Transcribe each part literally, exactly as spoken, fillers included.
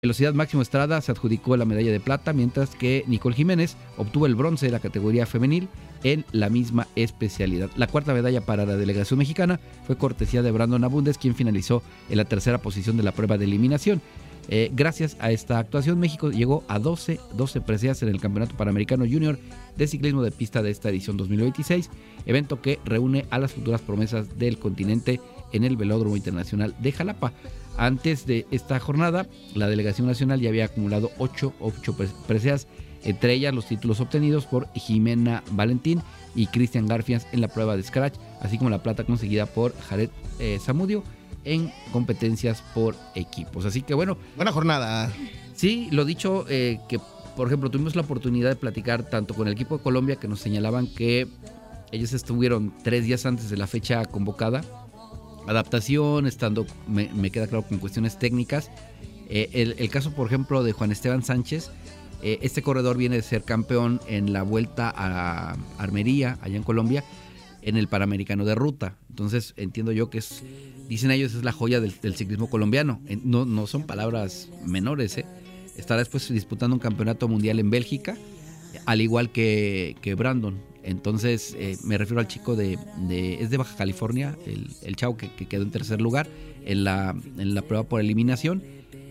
velocidad, Máximo Estrada se adjudicó la medalla de plata, mientras que Nicole Jiménez obtuvo el bronce de la categoría femenil en la misma especialidad. La cuarta medalla para la delegación mexicana fue cortesía de Brandon Abundes, quien finalizó en la tercera posición de la prueba de eliminación. Eh, gracias a esta actuación, México llegó a doce, doce preseas en el Campeonato Panamericano Junior de Ciclismo de Pista de esta edición dos mil veintiséis, evento que reúne a las futuras promesas del continente en el Velódromo Internacional de Jalapa. Antes de esta jornada, la delegación nacional ya había acumulado ocho, ocho preseas, entre ellas los títulos obtenidos por Jimena Valentín y Cristian Garfias en la prueba de Scratch, así como la plata conseguida por Jared eh, Zamudio en competencias por equipos. Así que bueno. Buena jornada. Sí, lo dicho, eh, que por ejemplo tuvimos la oportunidad de platicar tanto con el equipo de Colombia, que nos señalaban que ellos estuvieron tres días antes de la fecha convocada. Adaptación, estando, me, me queda claro, con cuestiones técnicas. Eh, el, el caso, por ejemplo, de Juan Esteban Sánchez, eh, este corredor viene de ser campeón en la Vuelta a Armería, allá en Colombia, en el Panamericano de Ruta. Entonces, entiendo yo que es, dicen ellos, es la joya del, del ciclismo colombiano. No, no son palabras menores, ¿eh? Estará después disputando un campeonato mundial en Bélgica, al igual que, que Brandon. Entonces, eh, me refiero al chico de, de es de Baja California, el, el chavo que, que quedó en tercer lugar en la, en la prueba por eliminación.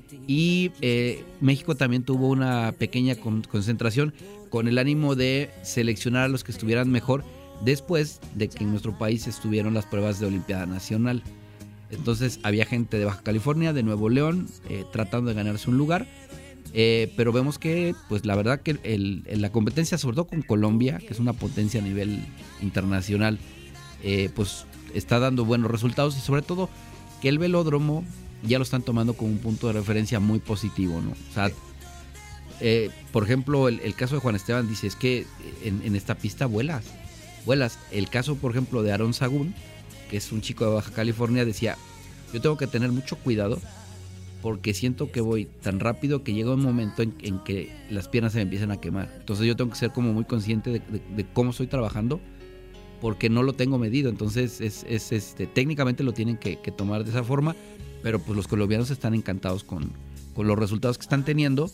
Y eh, México también tuvo una pequeña con, concentración con el ánimo de seleccionar a los que estuvieran mejor después de que en nuestro país estuvieron las pruebas de Olimpiada Nacional. Entonces había gente de Baja California, de Nuevo León, eh, tratando de ganarse un lugar. Eh, pero vemos que, pues la verdad que el, el, la competencia, sobre todo con Colombia, que es una potencia a nivel internacional, eh, pues está dando buenos resultados, y sobre todo que el velódromo ya lo están tomando como un punto de referencia muy positivo, ¿no? O sea, eh, por ejemplo, el, el caso de Juan Esteban dice, es que en, en esta pista vuelas, vuelas. El caso, por ejemplo, de Aaron Sagún, que es un chico de Baja California, decía, yo tengo que tener mucho cuidado porque siento que voy tan rápido que llega un momento en, en que las piernas se me empiezan a quemar. Entonces yo tengo que ser como muy consciente de, de, de cómo estoy trabajando, porque no lo tengo medido. Entonces es, es este, técnicamente lo tienen que, que tomar de esa forma, pero pues los colombianos están encantados con, con los resultados que están teniendo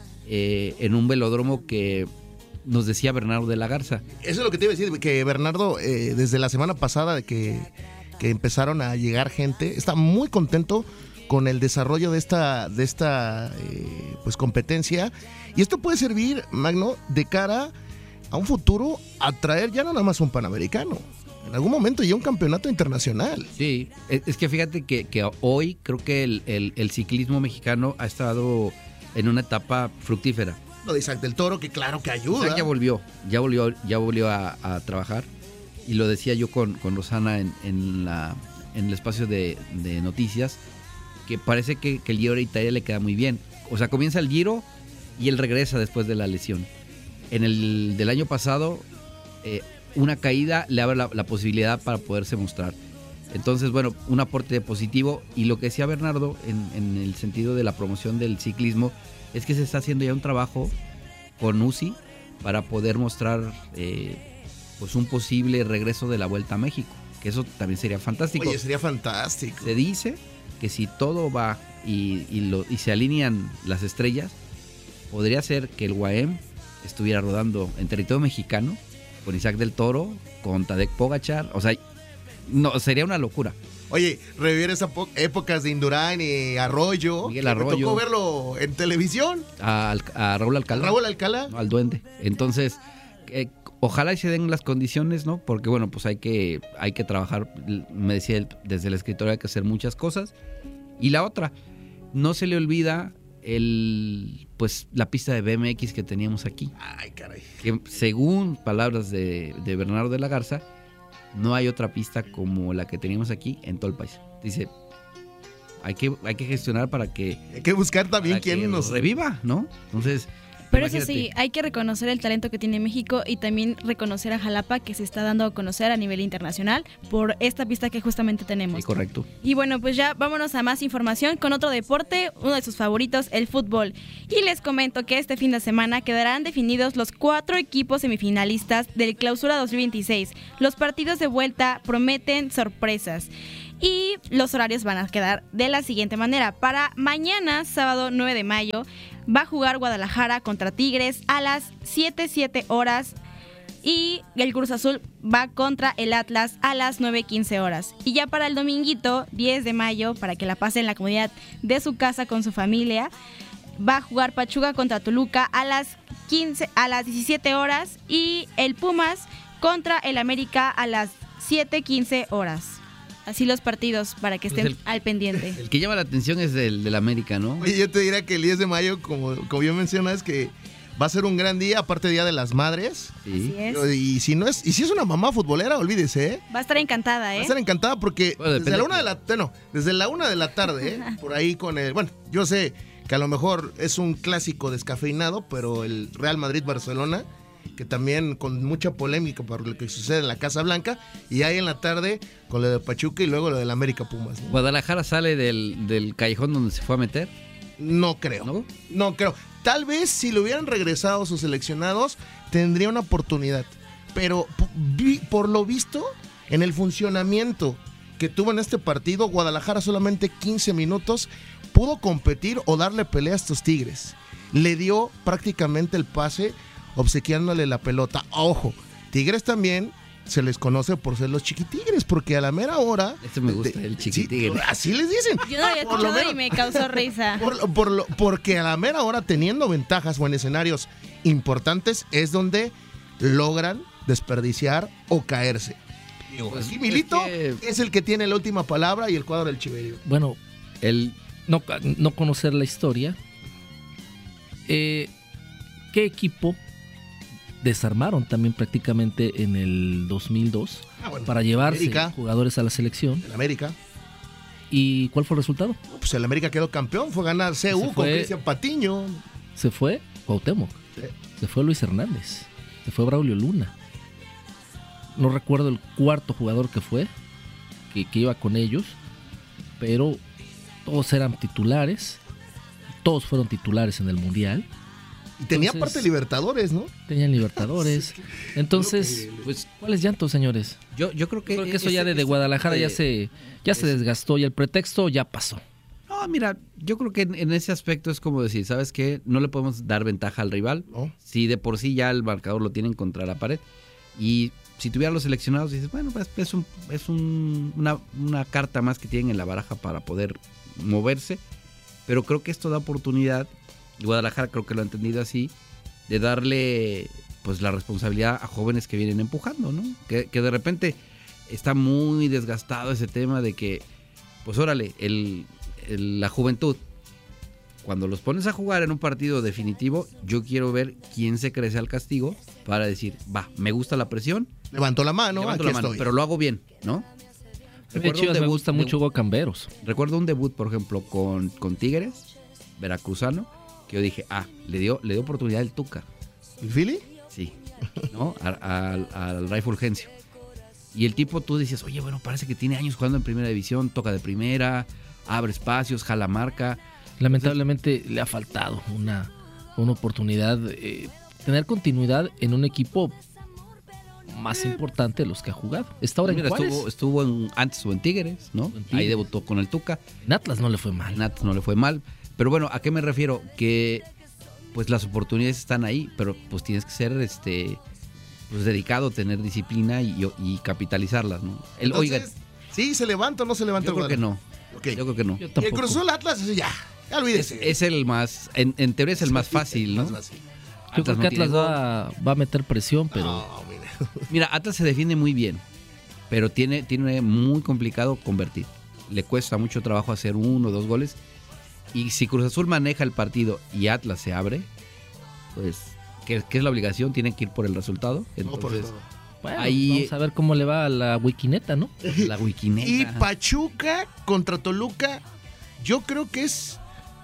eh, en un velódromo que nos decía Bernardo de la Garza. Eso es lo que te iba a decir, que Bernardo, eh, desde la semana pasada de que, que empezaron a llegar gente, está muy contento con el desarrollo de esta, de esta eh, pues competencia, y esto puede servir, Magno, de cara a un futuro a traer ya no nada más un Panamericano, en algún momento ya un campeonato internacional. Sí, es que fíjate que, que hoy creo que el, el, el ciclismo mexicano ha estado en una etapa fructífera. Lo de Isaac del Toro, que claro que ayuda. Isaac ya volvió, ya volvió, ya volvió a, a trabajar, y lo decía yo con, con Rosana en, en, la, en el espacio de, de noticias, que parece que, que el Giro de Italia le queda muy bien. O sea, comienza el Giro y él regresa después de la lesión. En el del año pasado, eh, una caída le abre la, la posibilidad para poderse mostrar. Entonces, bueno, un aporte positivo. Y lo que decía Bernardo en, en el sentido de la promoción del ciclismo es que se está haciendo ya un trabajo con U C I para poder mostrar eh, pues un posible regreso de la Vuelta a México, que eso también sería fantástico. Oye, sería fantástico. Se dice que si todo va y, y, lo, y se alinean las estrellas, podría ser que el U A E M estuviera rodando en territorio mexicano con Isaac del Toro, con Tadej Pogačar. O sea, no, sería una locura. Oye, revivir esas épocas de Indurain y Arroyo. Miguel Arroyo. Me tocó verlo en televisión. A, a Raúl Alcalá. Raúl Alcalá. No, al Duende. Entonces, eh, ojalá y se den las condiciones, ¿no? Porque bueno, pues hay que, hay que trabajar, me decía él, desde el escritorio hay que hacer muchas cosas. Y la otra, no se le olvida el, pues, la pista de B M X que teníamos aquí. Ay, caray. Que según palabras de, de Bernardo de la Garza, no hay otra pista como la que teníamos aquí en todo el país. Dice, hay que, hay que gestionar para que... Hay que buscar también quién nos reviva, ¿no? Entonces... Pero eso sí, hay que reconocer el talento que tiene México y también reconocer a Jalapa, que se está dando a conocer a nivel internacional por esta pista que justamente tenemos. Sí, correcto. Y bueno, pues ya vámonos a más información con otro deporte, uno de sus favoritos, el fútbol. Y les comento que este fin de semana quedarán definidos los cuatro equipos semifinalistas del Clausura dos mil veintiséis. Los partidos de vuelta prometen sorpresas. Y los horarios van a quedar de la siguiente manera. Para mañana, sábado nueve de mayo, va a jugar Guadalajara contra Tigres a las siete, siete horas. Y el Cruz Azul va contra el Atlas a las nueve quince horas. Y ya para el dominguito, diez de mayo, para que la pase en la comodidad de su casa con su familia, va a jugar Pachuca contra Toluca a las quince, a las diecisiete horas. Y el Pumas contra el América a las siete quince horas. Así los partidos, para que estén pues el, al pendiente. El que llama la atención es el del América, ¿no? Oye, yo te diría que el diez de mayo, como, como bien mencionas, que va a ser un gran día, aparte Día de las Madres. Sí. Así es. Y si no es, y si es una mamá futbolera, olvídese, ¿eh? Va a estar encantada, ¿eh? Va a estar encantada porque bueno, desde la una de la no, desde la una de la tarde, ¿eh? Por ahí con el, bueno, yo sé que a lo mejor es un clásico descafeinado, pero el Real Madrid-Barcelona, que también con mucha polémica por lo que sucede en la Casa Blanca, y ahí en la tarde con lo de Pachuca y luego lo del América Pumas, ¿no? ¿Guadalajara sale del, del callejón donde se fue a meter? No creo, ¿No? no creo. Tal vez si le hubieran regresado sus seleccionados, tendría una oportunidad. Pero por lo visto, en el funcionamiento que tuvo en este partido, Guadalajara solamente quince minutos pudo competir o darle pelea a estos Tigres. Le dio prácticamente el pase obsequiándole la pelota. Ojo, Tigres también se les conoce por ser los chiquitigres, porque a la mera hora... Este me gusta, de, el chiquitigre. Sí, así les dicen. Yo no lo había escuchado y me causó risa. Por, por lo, porque a la mera hora, teniendo ventajas o en escenarios importantes, es donde logran desperdiciar o caerse. Pues, aquí Milito es, que... es el que tiene la última palabra y el cuadro del Chiverío. Bueno, el no, no conocer la historia. Eh, ¿Qué equipo desarmaron también prácticamente en el dos mil dos ah, bueno, para llevarse América, jugadores a la selección? El América. ¿Y cuál fue el resultado? Pues el América quedó campeón, fue ganar C U con Cristian Patiño. Se fue Cuauhtémoc, sí. Se fue Luis Hernández, se fue Braulio Luna. No recuerdo el cuarto jugador que fue, que, que iba con ellos, pero todos eran titulares, todos fueron titulares en el Mundial. Y tenía Entonces, parte Libertadores, ¿no? Tenían Libertadores. Entonces, pues, ¿cuáles llantos, señores? Yo, yo creo que, creo que eso ya de, de Guadalajara ya se ya se desgastó y el pretexto ya pasó. No, mira, yo creo que en, en ese aspecto es como decir, ¿sabes qué? No le podemos dar ventaja al rival. ¿No? Si de por sí ya el marcador lo tienen contra la pared. Y si tuvieran los seleccionados, dices, bueno, pues es, un, es un, una, una carta más que tienen en la baraja para poder moverse. Pero creo que esto da oportunidad, y Guadalajara creo que lo ha entendido así, de darle pues la responsabilidad a jóvenes que vienen empujando, ¿no? Que, que de repente está muy desgastado ese tema de que, pues órale, el, el, la juventud, cuando los pones a jugar en un partido definitivo, yo quiero ver quién se crece al castigo para decir, va, me gusta la presión. Levanto la mano, levanto aquí la mano, estoy. pero lo hago bien, ¿no? De Chivas me gusta mucho Hugo Camberos. Recuerdo un debut, por ejemplo, con, con Tigres, veracruzano, que yo dije, ah, le dio, le dio oportunidad el Tuca. ¿El Philly? Sí, ¿no? Al, al Ray Fulgencio. Y el tipo, tú dices, oye, bueno, parece que tiene años jugando en primera división, toca de primera, abre espacios, jala marca. Lamentablemente Entonces, le ha faltado una, una oportunidad, eh, tener continuidad en un equipo más eh, importante de los que ha jugado. Está ahora mira, en Juárez. Estuvo, estuvo en, antes estuvo en Tigres, ¿no? En Tigres. Ahí debutó con el Tuca. En Atlas no le fue mal. En Atlas no le fue mal. Pero bueno, ¿a qué me refiero? Que pues las oportunidades están ahí, pero pues tienes que ser este pues dedicado, tener disciplina y, y capitalizarlas, ¿no? El, Entonces, oiga, ¿sí se levanta o no se levanta? Yo creo que no. Okay. Yo creo que no. Yo y el Cruz Azul Atlas, ya, ya olvídese. Es, es el más, en, en teoría es el más fácil, ¿no? Más fácil. Yo Atlas creo que Atlas no va, va a meter presión, pero... No, mira. Mira, Atlas se defiende muy bien, pero tiene, tiene muy complicado convertir. Le cuesta mucho trabajo hacer uno o dos goles. Y si Cruz Azul maneja el partido y Atlas se abre, pues, ¿qué, qué es la obligación? Tienen que ir por el resultado. Entonces, no, por el bueno, ahí, vamos a ver cómo le va a la Wikineta, ¿no? La Wikineta. Y Pachuca contra Toluca, yo creo que es,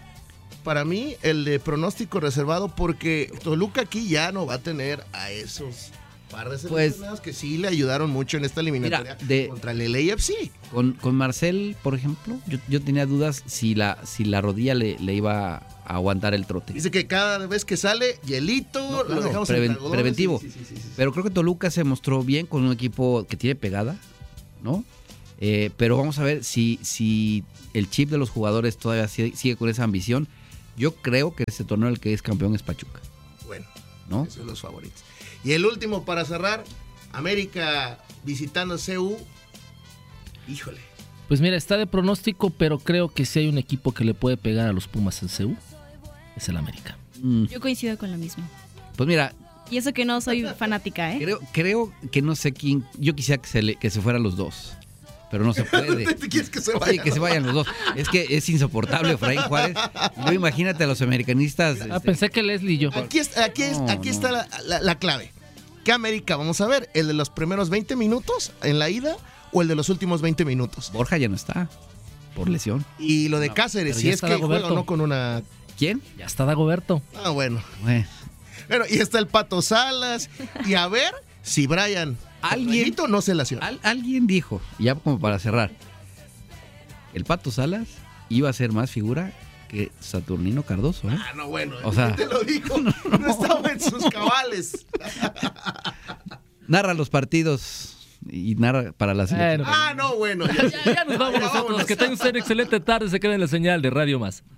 para mí, el de pronóstico reservado, porque Toluca aquí ya no va a tener a esos par de seleccionados pues, que sí le ayudaron mucho en esta eliminatoria mira, de, contra el L A F C. Con, con Marcel, por ejemplo, yo, yo tenía dudas si la, si la rodilla le, le iba a aguantar el trote. Dice que cada vez que sale, hielito, no, lo no, dejamos preven, en preventivo. Sí, sí, sí, sí, sí. Pero creo que Toluca se mostró bien con un equipo que tiene pegada, ¿no? Eh, pero vamos a ver si, si el chip de los jugadores todavía sigue, sigue con esa ambición. Yo creo que este torneo el que es campeón es Pachuca. Bueno, ¿no? esos son los favoritos. Y el último para cerrar, América visitando C U. Híjole. Pues mira, está de pronóstico, pero creo que si hay un equipo que le puede pegar a los Pumas en C U, es el América. Mm, Yo coincido con lo mismo. Pues mira, Y eso que no soy fanática, ¿eh? creo, creo que no sé quién. Yo quisiera que se, le- que se fueran los dos. Pero no se puede. ¿Te quieres que se Sí, vaya? que se vayan los dos. Es que es insoportable Efraín Juárez. No, imagínate a los americanistas. Ah, este, pensé que Leslie y yo. Aquí, es- aquí, es- No, aquí no. está la, la- la clave. ¿Qué América vamos a ver? ¿El de los primeros veinte minutos en la ida o el de los últimos veinte minutos? Borja ya no está. Por lesión. Y lo de Cáceres, pero si ya es está que juega Dagoberto. o no con una... ¿Quién? Ya está Dagoberto. Ah, bueno. Bueno, Bueno, y está el Pato Salas. Y a ver si Brian Alguien- Rayito no se lesiona. al- alguien dijo, ya como para cerrar, el Pato Salas iba a ser más figura que Saturnino Cardoso, ¿eh? Ah, no, bueno. O sea- ¿quién te lo dijo? No, estaba en sus cabales. Narra los partidos y narra para la selección. Bueno. Ah, no, bueno. Ya, Ya, ya nos vamos Ya nosotros. vámonos. Que tengan una excelente tarde. Se queden en la señal de Radio Más.